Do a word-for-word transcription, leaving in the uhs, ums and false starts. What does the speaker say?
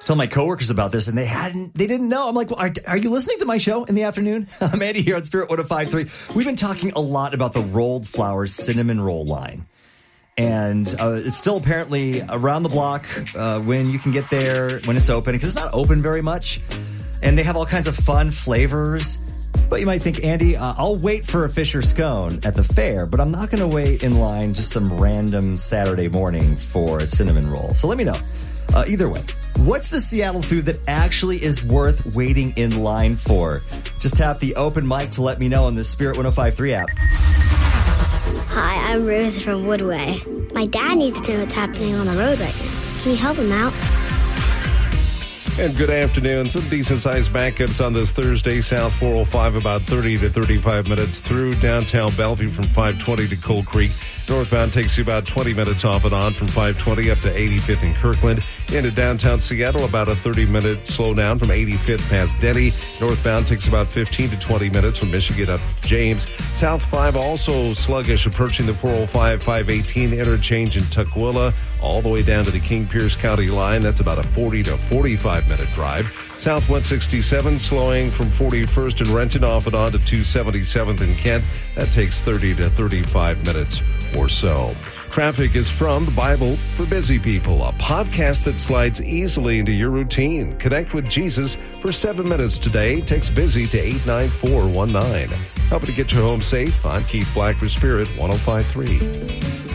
told my coworkers about this, and they hadn't, they didn't know. I'm like, well, are, are you listening to my show in the afternoon? I'm Andy here on Spirit one oh five point three. We've been talking a lot about the Rolled Flowers cinnamon roll line. And uh, it's still apparently around the block uh, when you can get there, when it's open, because it's not open very much. And they have all kinds of fun flavors. But you might think, Andy, uh, I'll wait for a Fisher scone at the fair, but I'm not going to wait in line just some random Saturday morning for a cinnamon roll. So let me know. Uh, either way, what's the Seattle food that actually is worth waiting in line for? Just tap the open mic to let me know on the Spirit one oh five point three app. Hi, I'm Ruth from Woodway. My dad needs to know what's happening on the road right now. Can you help him out? And good afternoon. Some decent-sized backups on this Thursday. South four oh five, about thirty to thirty-five minutes through downtown Bellevue from five twenty to Cold Creek. Northbound takes you about twenty minutes off and on from five twenty up to eighty-fifth in Kirkland. Into downtown Seattle, about a thirty-minute slowdown from eighty-fifth past Denny. Northbound takes about fifteen to twenty minutes from Michigan up to James. South five also sluggish approaching the four oh five, five eighteen interchange in Tukwila, all the way down to the King Pierce County line. That's about a forty to forty-five minute drive. South one sixty-seven slowing from forty-first in Renton off and on to two seventy-seventh in Kent. That takes thirty to thirty-five minutes or so. Traffic is from the Bible for Busy People, a podcast that slides easily into your routine. Connect with Jesus for seven minutes today. Text busy to eight nine four one nine. Helping to get you home safe. I'm Keith Black for Spirit one oh five point three.